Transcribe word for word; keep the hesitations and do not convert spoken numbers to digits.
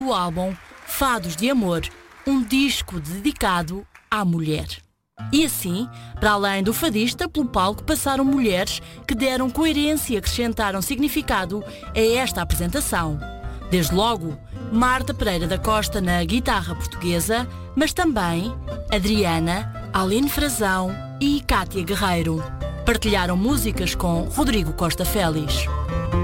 o álbum Fados de Amor, um disco dedicado à mulher. E assim, para além do fadista, pelo palco passaram mulheres que deram coerência e acrescentaram significado a esta apresentação. Desde logo, Marta Pereira da Costa na guitarra portuguesa, mas também Adriana, Aline Frazão e Cátia Guerreiro. Partilharam músicas com Rodrigo Costa Félix.